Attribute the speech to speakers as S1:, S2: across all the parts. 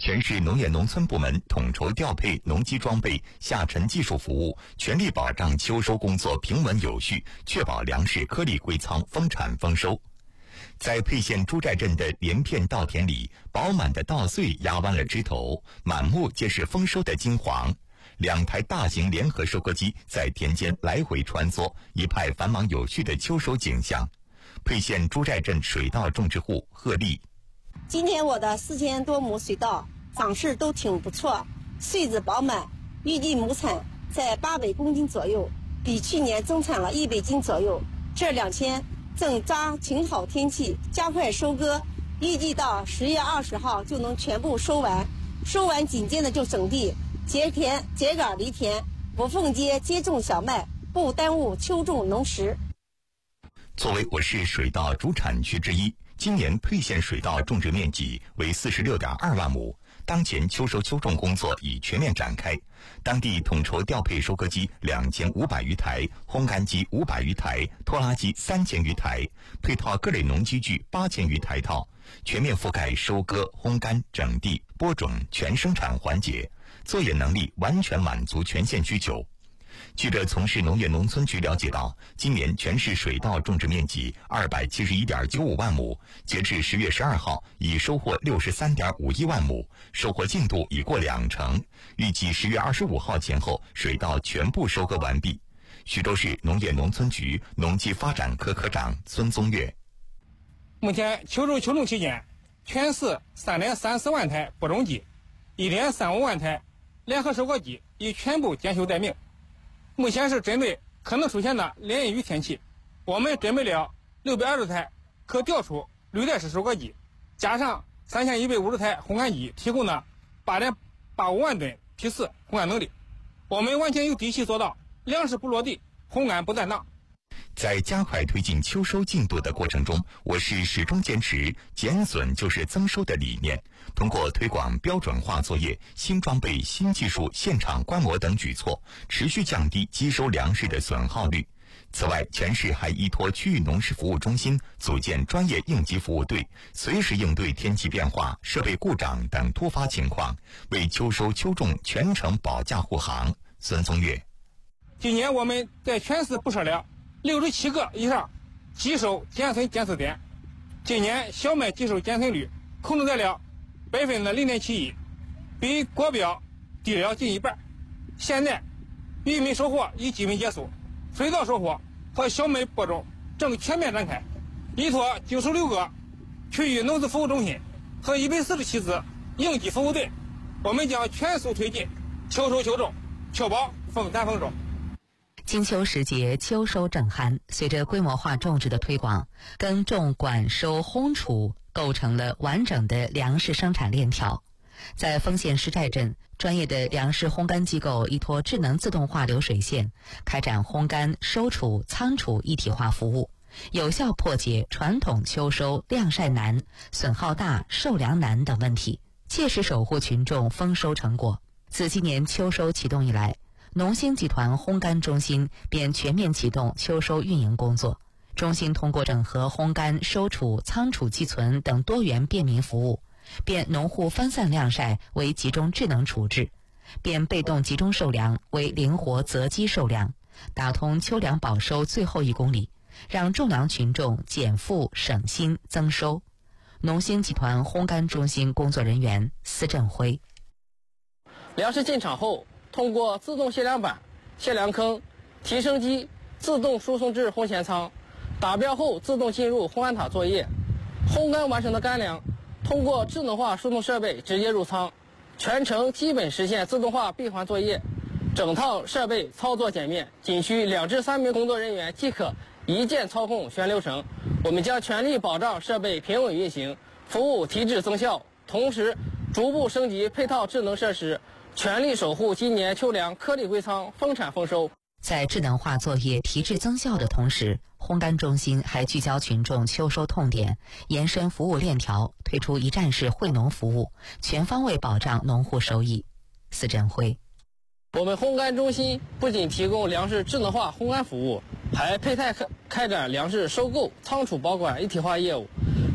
S1: 全市农业农村部门统筹调配农机装备、下沉技术服务，全力保障秋收工作平稳有序，确保粮食颗粒归仓、丰产丰收。在沛县朱寨镇的连片稻田里，饱满的稻穗压弯了枝头，满目皆是丰收的金黄。2台大型联合收割机在田间来回穿梭，一派繁忙有序的秋收景象。沛县朱寨镇水稻种植户贺丽：
S2: 今年我的4000多亩水稻长势都挺不错，穗子饱满，预计亩产在800公斤左右，比去年增产了100斤左右。这2天正抓晴好天气，加快收割，预计到10月20号就能全部收完。收完紧接着就整地、截田、秸秆、犁田，无缝接种小麦，不耽误秋种农时。
S1: 作为我市水稻主产区之一，今年沛县水稻种植面积为46.2万亩。当前秋收秋种工作已全面展开，当地统筹调配收割机2500余台，烘干机500余台，拖拉机3000余台，配套各类农机具8000余台套，全面覆盖收割、烘干、整地、播种全生产环节，作业能力完全满足全县需求。记者从市农业农村局了解到，今年全市水稻种植面积271.95万亩，截至10月12号已收获63.51万亩，收获进度已过20%，预计10月25号前后水稻全部收割完毕。徐州市农业农村局农技发展科科长孙宗岳：
S3: 目前秋收秋种期间，全市3.34万台播种机、1.35万台联合收割机已全部检修待命。目前是针对可能出现的连雨天气，我们准备了620台可调出履带式收割机，加上3150台烘干机，提供了8.85万吨批次烘干能力。我们完全有底气做到粮食不落地，烘干不断档。
S1: 在加快推进秋收进度的过程中，我市始终坚持减损就是增收的理念，通过推广标准化作业、新装备、新技术、现场观摩等举措，持续降低机收粮食的损耗率。此外，全市还依托区域农事服务中心，组建专业应急服务队，随时应对天气变化、设备故障等突发情况，为秋收秋种全程保驾护航。孙宗岳：
S3: 今年我们在全市布设了67个以上机收减损检测点，今年小麦机收减损率控制在了0.71%，比国标低了近一半。现在玉米收获已基本结束，水稻收获和小麦播种正全面展开。依托96个区域农事服务中心和147支应急服务队，我们将全速推进秋收秋种，确保丰产丰收。
S4: 金秋时节，秋收正酣。随着规模化种植的推广，耕种、管收、烘储构成了完整的粮食生产链条。在丰县施寨镇，专业的粮食烘干机构依托智能自动化流水线，开展烘干、收储、仓储一体化服务，有效破解传统秋收晾晒难、损耗大、受粮难等问题，切实守护群众丰收成果。自今年秋收启动以来，农兴集团烘干中心便全面启动秋收运营工作。中心通过整合烘干、收储、仓储、寄存等多元便民服务，变农户分散晾晒为集中智能处置，变被动集中受粮为灵活择机受粮，打通秋粮保收最后1公里，让种粮群众减负省心增收。农兴集团烘干中心工作人员司振辉：
S5: 粮食进场后，通过自动卸粮板、卸粮坑、提升机自动输送至烘咸仓，达标后自动进入烘干塔作业。烘干完成的干粮通过智能化输送设备直接入仓，全程基本实现自动化闭环作业。整套设备操作简便，仅需2至3名工作人员即可一键操控全流程。我们将全力保障设备平稳运行，服务提质增效，同时逐步升级配套智能设施，全力守护今年秋粮颗粒归仓、丰产丰收。
S4: 在智能化作业提质增效的同时，烘干中心还聚焦群众秋收痛点，延伸服务链条，推出一站式惠农服务，全方位保障农户收益。司振辉：
S5: 我们烘干中心不仅提供粮食智能化烘干服务，还配套开展粮食收购、仓储保管一体化业务，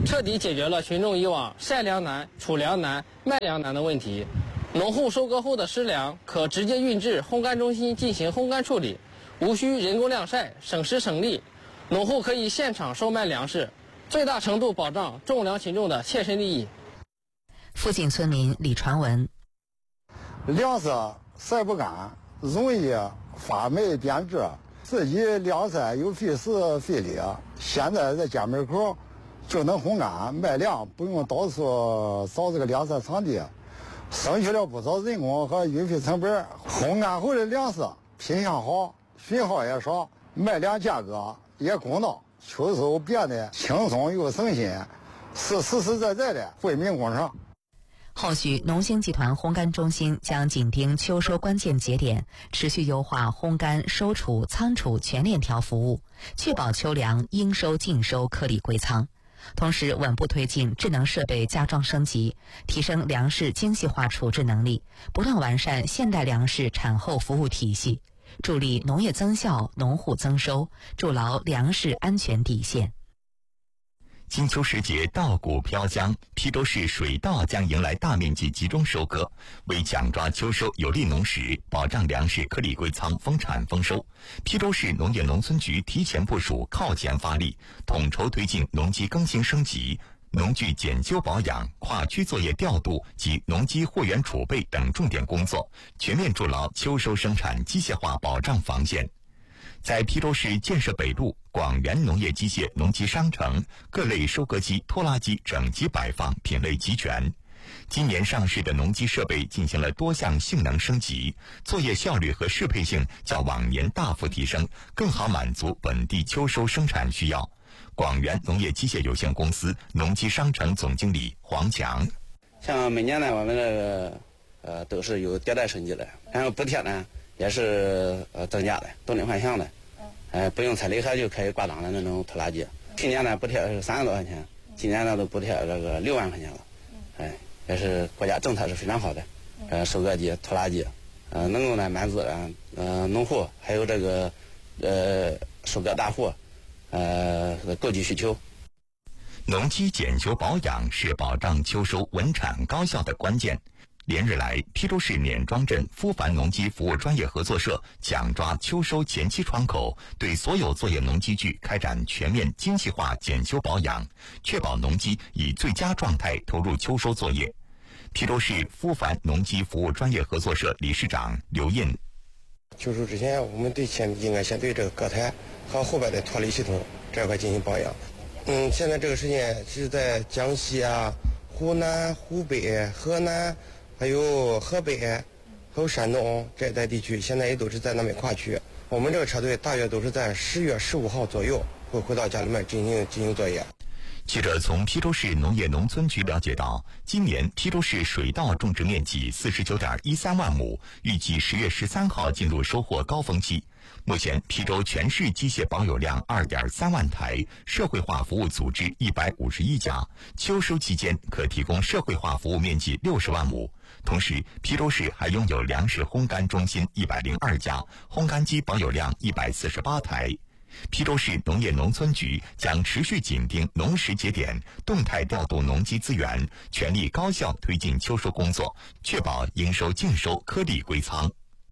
S5: 彻底解决了群众以往晒粮难、储粮难、卖粮难的问题。农户收割后的湿粮可直接运至烘干中心进行烘干处理，无需人工晾晒，省时省力。农户可以现场售卖粮食，最大程度保障种粮群众的切身利益。
S4: 附近村民李传文：
S6: 粮食晒不干，容易发霉变质，自己晾晒又费时费力。现在在家门口就能烘干卖粮，不用到处找这个晾晒场地，省去了不少人工和运费成本。烘干后的粮食品相好，损耗也少，卖粮价格也公道，秋收变得轻松又省心，是实实在在的惠民工程。
S4: 后续，农兴集团烘干中心将紧盯秋收关键节点，持续优化烘干、收储、仓储全链条服务，确保秋粮应收尽收、颗粒归仓。同时，稳步推进智能设备加装升级，提升粮食精细化处置能力，不断完善现代粮食产后服务体系，助力农业增效、农户增收，筑牢粮食安全底线。
S1: 金秋时节稻谷飘江，邳州市水稻将迎来大面积集中收割。为抢抓秋收有利农时，保障粮食颗粒归仓、丰产丰收，邳州市农业农村局提前部署、靠前发力，统筹推进农机更新升级、农具检修保养、跨区作业调度及农机货源储备等重点工作，全面筑牢秋收生产机械化保障防线。在邳州市建设北路广源农业机械农机商城，各类收割机、拖拉机整齐摆放，品类齐全。今年上市的农机设备进行了多项性能升级，作业效率和适配性较往年大幅提升，更好满足本地秋收生产需要。广源农业机械有限公司农机商城总经理黄强：
S7: 像每年呢，我们这个都是有迭代升级的，然后补贴呢也是增加的，动力换向的，不用踩雷盒就可以挂档的那种拖拉机。去年呢补贴是3万多块钱，今年呢都补贴这个6万块钱了，也是国家政策是非常好的。收割机、拖拉机，能够呢满足农户还有这个收割大户购机需求。
S1: 农机检修保养是保障秋收稳产高效的关键。连日来，邳州市碾庄镇夫凡农机服务专业合作社抢抓秋收前期窗口，对所有作业农机具开展全面精细化检修保养，确保农机以最佳状态投入秋收作业。邳州市夫凡农机服务专业合作社理事长刘印：
S8: 秋收之前，我们应该先对这个割台和后边的脱离系统这块进行保养。现在这个时间是在江西啊、湖南、湖北、河南，还有河北，还有山东这一带地区，现在也都是在那边跨区。我们这个车队大约都是在10月15号左右会回到家里面进行作业。
S1: 记者从邳州市农业农村局了解到，今年邳州市水稻种植面积49.13万亩，预计10月13号进入收获高峰期。目前，邳州全市机械保有量2.3万台，社会化服务组织151家。秋收期间可提供社会化服务面积60万亩。同时，邳州市还拥有粮食烘干中心102家，烘干机保有量148台。邳州市农业农村局将持续紧盯农时节点，动态调度农机资源，全力高效推进秋收工作，确保应收尽收、颗粒归仓。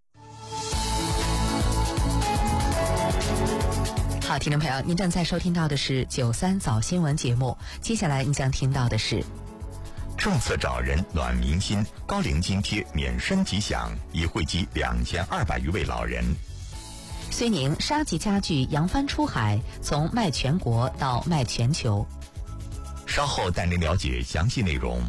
S4: 好，听众朋友，您正在收听到的是93早新闻节目，接下来您将听到的是：
S1: 政策找人暖民心，高龄津贴免申吉享，已惠及2200余位老人。
S4: 绥宁沙棘家具扬帆出海，从卖全国到卖全球。
S1: 稍后带您了解详细内容。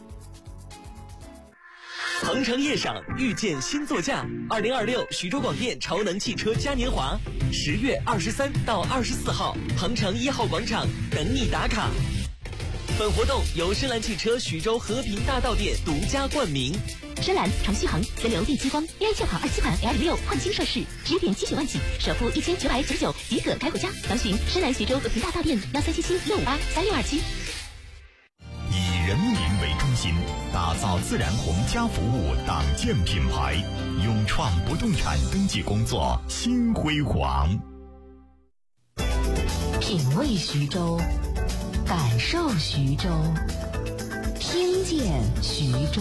S9: 鹏城夜赏遇见新座驾，2026徐州广电超能汽车嘉年华，10月23到24号，鹏城1号广场等你打卡。本活动由深蓝汽车徐州和平大道店独家冠名。
S10: 深蓝长续航全流电激光恋爱轿跑27款 L6换新设饰，10点7万起，首付1999即可开回家。详询深蓝徐州和平大道店1377-658-3627。
S1: 以人民为中心，打造自然红家服务党建品牌，勇创不动产登记工作新辉煌。
S10: 品味徐州，
S4: 感受徐州，听见徐州。